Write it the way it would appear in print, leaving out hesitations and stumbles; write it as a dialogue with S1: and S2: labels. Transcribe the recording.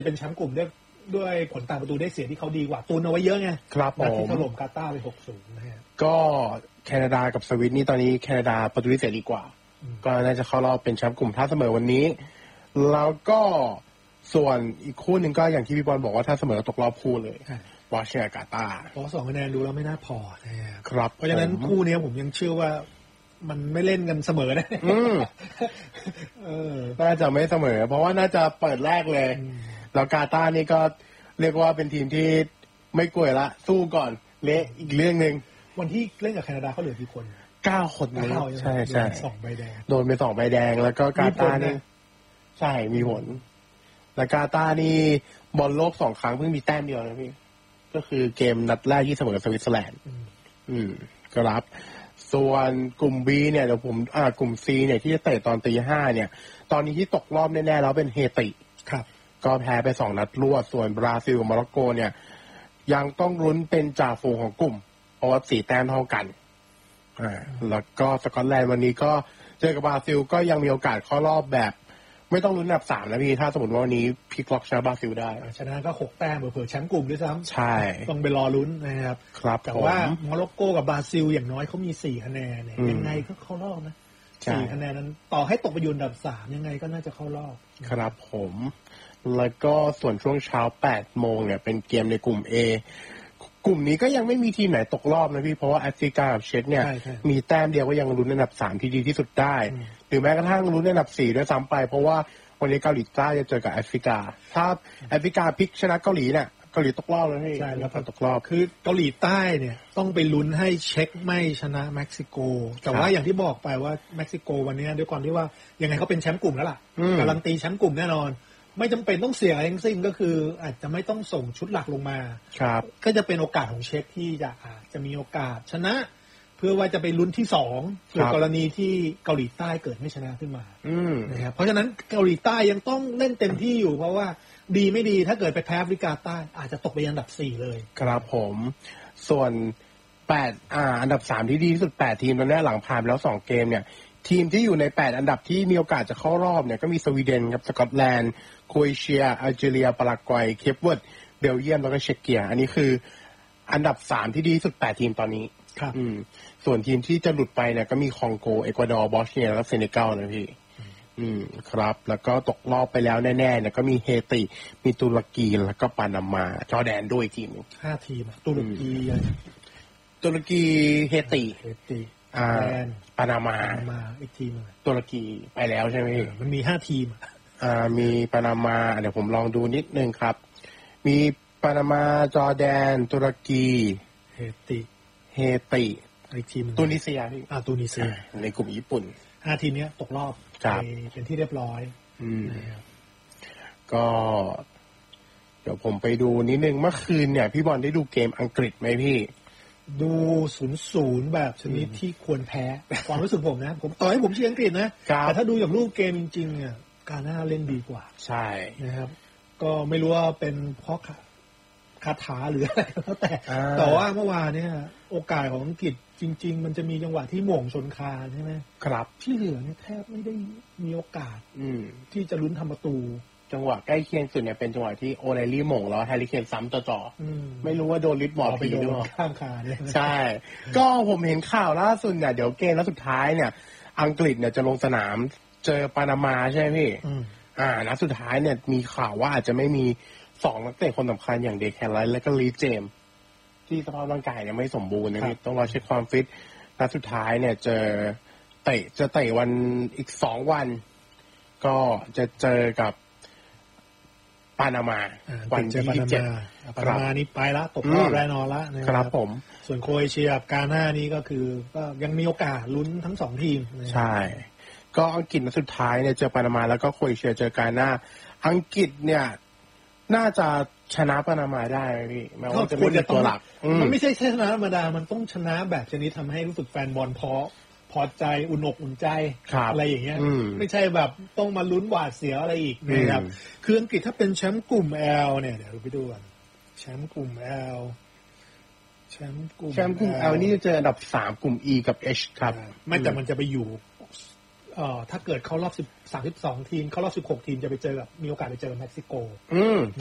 S1: เป็นแชมป์กลุ่มด้วยผลต่างประตูได้เสียที่เขาดีกว่าตุนเอาไว้เยอะไง
S2: ครับผม
S1: ที่ถล่มกาตาร์ไป 6-0 นะฮะ
S2: ก็แคนาดากับสวิตนี่ตอนนี้แคนาดาประตูได้เสียดีกว่าก็น่าจะเข้ารอบเป็นแชมป์กลุ่มถ้าเสมอวันนี้แล้วก็ส่วนอีกคู่หนึ่งก็อย่างที่พี่บอลบอกว่าถ้าเสมอตกรอบคู่เลยวอชิงตันกาตาร์
S1: เพราะ2คะแนนดูแล้วไม่น่าพอนะครับเพราะฉะนั้นคู่นี้ผมยังเชื่อว่ามันไม่เล่นกันเสมอนะ
S2: น่าจะไม่เสมอเพราะว่าน่าจะเปิดแรกเลยแล้วกาตาร์นี่ก็เรียกว่าเป็นทีมที่ไม่กลัวละสู้ก่อนเละอีกเรื่องนึง
S1: วันที่เล่นกับแคนาดาเขาเหลือกี่คน
S2: 9 คนเลยใช่
S1: ๆ2 ใบแดง
S2: โดนไป2 ใบแดงแล้วก็กาตาร์นี่ใช่มีผลแล้วกาตาร์นี่บอลโลก2 ครั้งเพิ่งมีแต้มเดียวนะพี่ก็คือเกมนัดแรกที่เสมอสวิตเซอร์แลนด์ก็รับส่วนกลุ่ม B เนี่ยเดี๋ยวผมกลุ่ม C เนี่ยที่จะเตะตอน 5:00 เนี่ยตอนนี้ที่ตกรอบแน่ๆแล้วเป็นเฮติ
S1: ครับ
S2: ก็แพ้ไป2 นัดรวดส่วนบราซิลกับโมร็อกโกเนี่ยยังต้องลุ้นเป็นจ่าฝูงของกลุ่มเพราะว่า4 แต้มเท่ากันแล้วก็สกอตแลนด์วันนี้ก็เจอกับบราซิลก็ยังมีโอกาสเข้ารอบแบบไม่ต้องลุ้นอันดับ3นะพี่ถ้าสมมติว่าวันนี้พลิกล็อกชนะบราซิลได้
S1: ชนะก็6 แต้มเผื่อแชมป์กลุ่มด้วยซ้ำ
S2: ใช่
S1: ต้องไปรอลุ้นนะครับแต่ว่าโมร็อกโกกับบราซิลอย่างน้อยเขามี4 คะแนนเนี่ยยังไงก็เข้ารอบนะ4 คะแนนนั้นต่อให้ตกไปอยู่อันดับ3ยังไงก็น่าจะเข้ารอบ
S2: ครับผมแล้วก็ส่วนช่วงเช้า 8 โมงเนี่ยเป็นเกมในกลุ่ม A กลุ่มนี้ก็ยังไม่มีทีมไหนตกรอบนะพี่เพราะว่าแอฟริกากับเช็กเนี่ยมีแต้มเดียวก็ยังลุ้นอันดับ3ที่ดีที่สุดได้หรือแม้กระทั่งลุ้นอันดับ4ด้วยซ้ำไปเพราะว่าวันนี้เกาหลีใต้จะเจอกับแอฟริกาถ้าแอฟริกาพลิกชนะเกาหลีเนี่ยเกาหลีตกรอบแล้วพี่
S1: ใช่แล้วตกรอบคือเกาหลีใต้เนี่ยต้องไปลุ้นให้เช็กไม่ชนะเม็กซิโกแต่ว่าอย่างที่บอกไปว่าเม็กซิโกวันนี้ด้วยความที่ว่ายังไงเขาเป็นแชมป์กลุ่มแล้วล่ะการันตีแชมป์กลุ่มแน่นอนไม่จำเป็นต้องเสี่ยงอะไรทั้งสิ้นก็คืออาจจะไม่ต้องส่งชุดหลักลงมา
S2: ครับ
S1: ก็จะเป็นโอกาสของเช็กที่จะมีโอกาสชนะเพื่อว่าจะไปลุ้นที่2เกิดกรณีที่เกาหลีใต้เกิดไม่ชนะขึ้นมานะครับเพราะฉะนั้นเกาหลีใต้ยังต้องเล่นเต็มที่อยู่เพราะว่าดีไม่ดีถ้าเกิดไปแพ้แอฟริกาใต้อาจจะตกไปอันดับ4เลย
S2: ครับผมส่วน8อันดับ3ที่ดีที่สุด8ทีมตอนนี้หลังผ่านไปแล้ว2 เกมเนี่ยทีมที่อยู่ใน8อันดับที่มีโอกาสจะเข้ารอบเนี่ยก็มีสวีเดนครับสกอตแลนด์โครเอเชียอัลจีเรียปารากวัยเคปเวิร์ดเบลเยียมแล้วก็เช็กเกียอันนี้คืออันดับ3ที่ดีที่สุด8ทีมตอนนี้
S1: ครับ
S2: ส่วนทีมที่จะหลุดไปเนี่ยก็มีคองโกเอกวาดอร์บอสเนียและเซเนกัลนะพี่ครับแล้วก็ตกรอบไปแล้วแน่ๆเนี่ยก็มีเฮติมีตุรกีแล้วก็ปานามาจอร์แดนด้วยทีม
S1: 5 ทีมตุร
S2: กีเฮติปานามา
S1: อีกทีม
S2: ตุรกีไปแล้วใช่ไหม
S1: มันมี5 ทีม
S2: มีปานามาเดี๋ยวผมลองดูนิดนึงครับมีปานามาจอร์แดนตุรกี
S1: เฮติอีกทีม
S2: ตูนิเซียพี่
S1: ตูนิเซีย
S2: ในกลุ่มญี่ปุ่น
S1: 5 ทีมนี้ตกรอบเป็นที่เรียบร้อย
S2: ก็เดี๋ยวผมไปดูนิดนึงเมื่อคืนเนี่ยพี่บอลได้ดูเกมอังกฤษไหมพี่
S1: ดู 0-0 แบบชนิดที่ควรแพ้ความรู้สึกผมนะผมต่อให้ผมเชียร์อังกฤษนะแต่ถ้าดูจากรูปเกมจริงๆเนี่ยกาน่าเล่นดีกว่า
S2: ใช่
S1: นะครับก็ไม่รู้ว่าเป็นเพราะคาถาหรืออะไรแล้วแต่ว่าเมื่อวานเนี่ยโอกาสของอังกฤษจริงๆมันจะมีจังหวะที่หม่งชนคานใช่ไหม
S2: ครับ
S1: ที่เหลือเนี่ยแทบไม่ได้มีโอกาสที่จะลุ้นทำประตู
S2: จังหวะใกล้เคียงสุดเนี่ยเป็นจังหวะที่โอไลลี่หม่งแล้วแฮร์รี่เคนซ้ำจ่อไม่รู้ว่าโดนลิดบอร์ด
S1: ไปโดนข้างคาเนี่ย
S2: ใช่ก็ผมเห็นข่าวล่าสุดเนี่ยเดี๋ยวเกมนัดสุดท้ายเนี่ยอังกฤษเนี่ยจะลงสนามเจอปานามาใช่ไหมพี่นัดสุดท้ายเนี่ยมีข่าวว่าอาจจะไม่มี2 นักเตะคนสำคัญอย่างเดคแคนไลท์และก็ลีเจมส์ที่สภาพร่างกายเนี่ยไม่สมบูรณ์นะพี่ต้องรอเช็คความฟิตนัดสุดท้ายเนี่ยจะเตะวันอีก2 วันก็จะเจอกับปานามา
S1: วันที่27ปานามานี่ไปละตกรอบแน่นอนละ
S2: ครับผม
S1: ส่วนโครเอเชียกับกาน่านี่ก็คือก็ยังมีโอกาสลุ้นทั้ง2 ทีม
S2: ใช่ก็อังกฤษนัดสุดท้ายเนี่ยเจอปานามาแล้วก็โครเอเชียเจอกาน่าอังกฤษเนี่ยน่าจะชนะปานามาได้พี่แม้ว่าจะไม่เป็นตัวหลัก
S1: มันไม่ใช่แค่ชนะธรรมดามันต้องชนะแบบชนิดทำให้รู้สึกแฟนบอลพอใจอุ่นอกอุ่นใจอะไรอย่างเงี้ยไม่ใช่แบบต้องมาลุ้นหวาดเสียวอะไรอีกนะครับคืออังกฤษถ้าเป็นแชมป์กลุ่ม L เนี่ยเดี๋ยวไปดูกันแชมป์กลุ่ม L
S2: นี่จะเจออันดับ3กลุ่ม E กับ H ครับ
S1: ไม่แต่มันจะไปอยู่ถ้าเกิดเข้ารอบ32 ทีมเข้ารอบ16 ทีมจะไปเจอกับมีโอกาสไปเจอกับเม็กซิโก